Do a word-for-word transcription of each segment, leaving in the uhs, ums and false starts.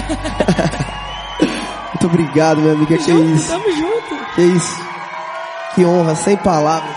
Muito obrigado, minha amiga. Tamo que junto, isso? tamo junto. Que isso? Que honra, sem palavras.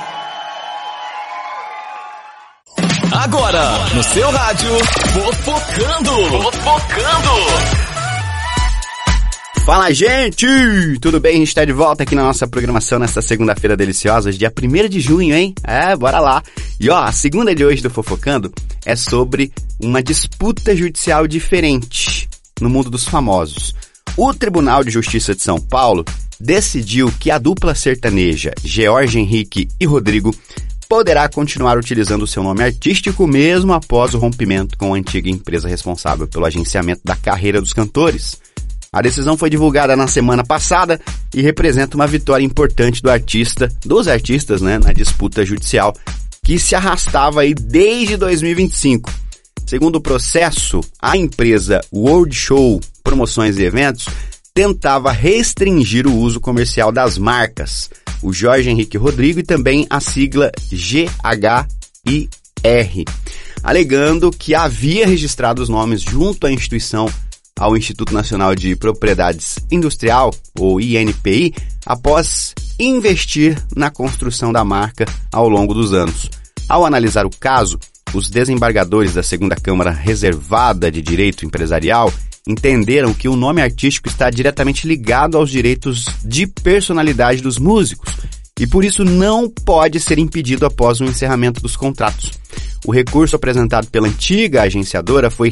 Agora, no seu rádio, Fofocando. Fofocando. Fala, gente! Tudo bem? A gente tá de volta aqui na nossa programação nesta segunda-feira deliciosa, dia primeiro de junho, hein? É, bora lá! E ó, a segunda de hoje do Fofocando é sobre uma disputa judicial diferente no mundo dos famosos. O Tribunal de Justiça de São Paulo decidiu que a dupla sertaneja George Henrique e Rodrigo poderá continuar utilizando o seu nome artístico mesmo após o rompimento com a antiga empresa responsável pelo agenciamento da carreira dos cantores. A decisão foi divulgada na semana passada e representa uma vitória importante do artista, dos artistas, né, na disputa judicial que se arrastava aí desde dois mil e vinte e cinco. Segundo o processo, a empresa World Show Promoções e Eventos tentava restringir o uso comercial das marcas, o Jorge Henrique Rodrigo e também a sigla G H I R, alegando que havia registrado os nomes junto à instituição ao Instituto Nacional de Propriedades Industrial, ou I N P I, após investir na construção da marca ao longo dos anos. Ao analisar o caso, os desembargadores da segunda Câmara Reservada de Direito Empresarial entenderam que o nome artístico está diretamente ligado aos direitos de personalidade dos músicos e por isso não pode ser impedido após o encerramento dos contratos. O recurso apresentado pela antiga agenciadora foi